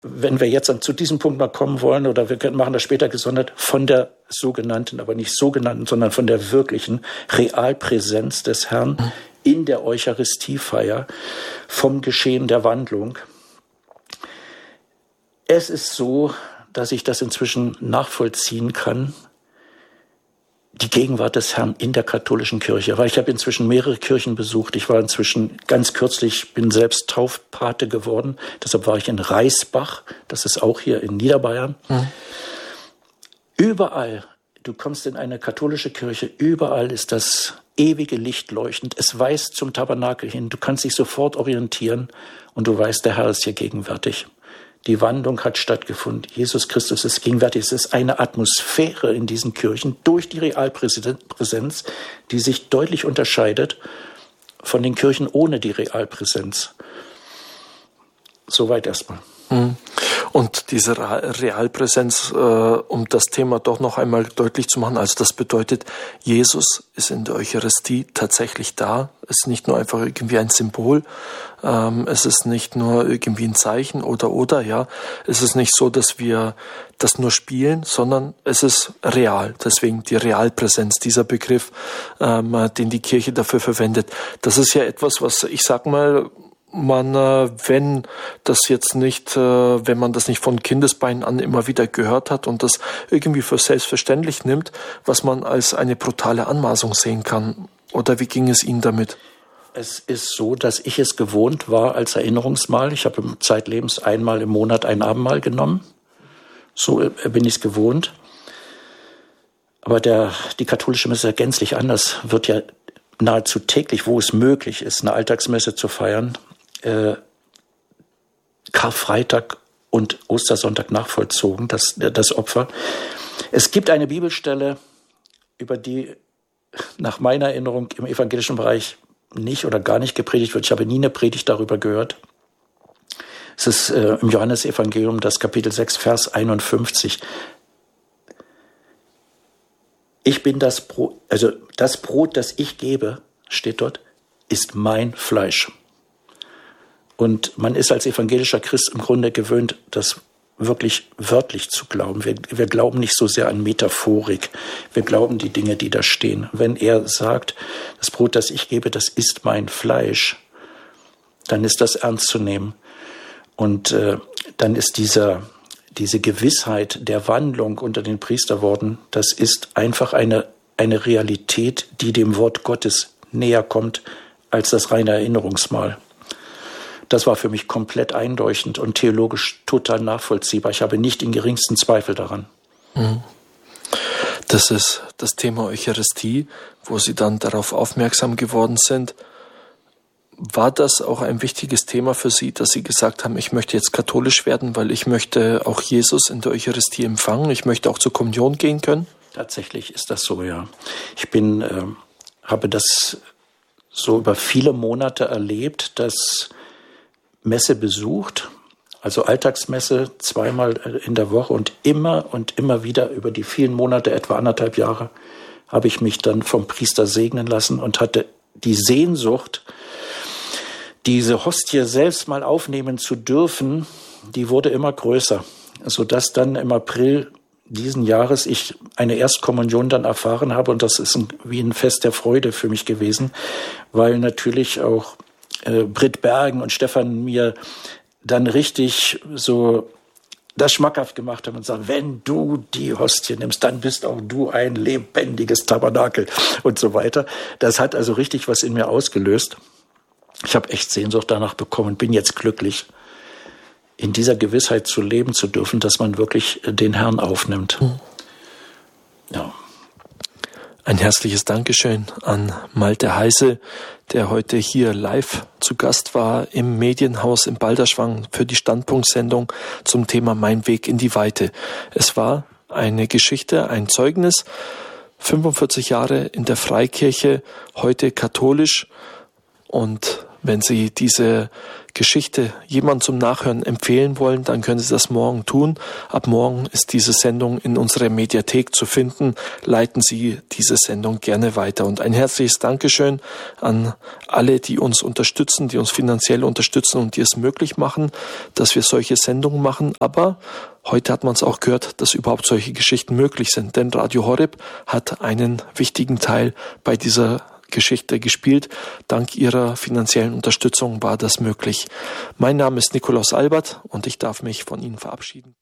wenn wir jetzt zu diesem Punkt mal kommen wollen, oder wir machen das später gesondert, von der sogenannten, aber nicht sogenannten, sondern von der wirklichen Realpräsenz des Herrn in der Eucharistiefeier, vom Geschehen der Wandlung. Es ist so, dass ich das inzwischen nachvollziehen kann, die Gegenwart des Herrn in der katholischen Kirche. Weil ich habe inzwischen mehrere Kirchen besucht. Ich war inzwischen ganz kürzlich, bin selbst Taufpate geworden. Deshalb war ich in Reisbach. Das ist auch hier in Niederbayern. Überall, du kommst in eine katholische Kirche, überall ist das ewige Licht leuchtend. Es weist zum Tabernakel hin. Du kannst dich sofort orientieren und du weißt, der Herr ist hier gegenwärtig. Die Wandlung hat stattgefunden. Jesus Christus ist gegenwärtig. Es ist eine Atmosphäre in diesen Kirchen durch die Realpräsenz, die sich deutlich unterscheidet von den Kirchen ohne die Realpräsenz. Soweit erstmal. Und diese Realpräsenz, um das Thema doch noch einmal deutlich zu machen, also das bedeutet, Jesus ist in der Eucharistie tatsächlich da. Es ist nicht nur einfach irgendwie ein Symbol, es ist nicht nur irgendwie ein Zeichen oder, ja. Es ist nicht so, dass wir das nur spielen, sondern es ist real. Deswegen die Realpräsenz, dieser Begriff, den die Kirche dafür verwendet. Das ist ja etwas, was, ich sag mal, wenn man das nicht von Kindesbeinen an immer wieder gehört hat und das irgendwie für selbstverständlich nimmt, was man als eine brutale Anmaßung sehen kann. Oder wie ging es Ihnen damit? Es ist so, dass ich es gewohnt war als Erinnerungsmahl. Ich habe zeitlebens einmal im Monat ein Abendmahl genommen. So bin ich es gewohnt. Aber die katholische Messe ist ja gänzlich anders. Wird ja nahezu täglich, wo es möglich ist, eine Alltagsmesse zu feiern, Karfreitag und Ostersonntag nachvollzogen, das Opfer. Es gibt eine Bibelstelle, über die nach meiner Erinnerung im evangelischen Bereich nicht oder gar nicht gepredigt wird. Ich habe nie eine Predigt darüber gehört. Es ist im Johannesevangelium, das Kapitel 6, Vers 51. Ich bin das Brot, also das Brot, das ich gebe, steht dort, ist mein Fleisch. Und man ist als evangelischer Christ im Grunde gewöhnt, das wirklich wörtlich zu glauben. Wir glauben nicht so sehr an Metaphorik. Wir glauben die Dinge, die da stehen. Wenn er sagt, das Brot, das ich gebe, das ist mein Fleisch, dann ist das ernst zu nehmen. Und dann ist diese Gewissheit der Wandlung unter den Priesterworten, das ist einfach eine Realität, die dem Wort Gottes näher kommt als das reine Erinnerungsmahl. Das war für mich komplett einleuchtend und theologisch total nachvollziehbar. Ich habe nicht den geringsten Zweifel daran. Das ist das Thema Eucharistie, wo Sie dann darauf aufmerksam geworden sind. War das auch ein wichtiges Thema für Sie, dass Sie gesagt haben, ich möchte jetzt katholisch werden, weil ich möchte auch Jesus in der Eucharistie empfangen, ich möchte auch zur Kommunion gehen können? Tatsächlich ist das so, ja. Ich habe das so über viele Monate erlebt, dass Messe besucht, also Alltagsmesse zweimal in der Woche und immer wieder über die vielen Monate, etwa 1,5 Jahre, habe ich mich dann vom Priester segnen lassen und hatte die Sehnsucht, diese Hostie selbst mal aufnehmen zu dürfen, die wurde immer größer, sodass dann im April diesen Jahres ich eine Erstkommunion dann erfahren habe und das ist wie ein Fest der Freude für mich gewesen, weil natürlich auch Britt Bergen und Stefan mir dann richtig so das schmackhaft gemacht haben und sagen, wenn du die Hostie nimmst, dann bist auch du ein lebendiges Tabernakel und so weiter. Das hat also richtig was in mir ausgelöst. Ich habe echt Sehnsucht danach bekommen, bin jetzt glücklich, in dieser Gewissheit zu leben zu dürfen, dass man wirklich den Herrn aufnimmt. Ja. Ein herzliches Dankeschön an Malte Heise, der heute hier live zu Gast war im Medienhaus in Balderschwang für die Standpunktsendung zum Thema Mein Weg in die Weite. Es war eine Geschichte, ein Zeugnis, 45 Jahre in der Freikirche, heute katholisch und Wenn Sie diese Geschichte jemandem zum Nachhören empfehlen wollen, dann können Sie das morgen tun. Ab morgen ist diese Sendung in unserer Mediathek zu finden. Leiten Sie diese Sendung gerne weiter. Und ein herzliches Dankeschön an alle, die uns unterstützen, die uns finanziell unterstützen und die es möglich machen, dass wir solche Sendungen machen. Aber heute hat man es auch gehört, dass überhaupt solche Geschichten möglich sind. Denn Radio Horeb hat einen wichtigen Teil bei dieser Geschichte gespielt. Dank Ihrer finanziellen Unterstützung war das möglich. Mein Name ist Nikolaus Albert und ich darf mich von Ihnen verabschieden.